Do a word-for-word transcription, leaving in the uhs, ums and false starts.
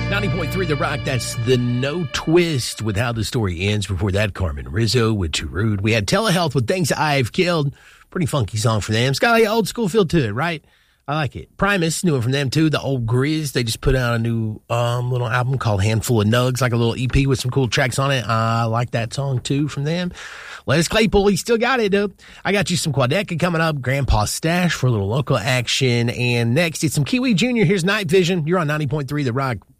ninety point three The Rock, that's the No Twist with How the Story Ends. Before that, Carmen Rizzo with Too Rude. We had Telehealth with Things I've Killed. Pretty funky song from them. It's got an old school feel to it, right? I like it. Primus, new one from them too. The Old Grizz, they just put out a new um, little album called Handful of Nugs, like a little E P with some cool tracks on it. I like that song too from them. Les Claypool, he still got it, dude. I got you some Quadeca coming up. Grandpa's Stash for a little local action. And next, it's some Kiwi Junior Here's Night Vision. You're on ninety point three The Rock.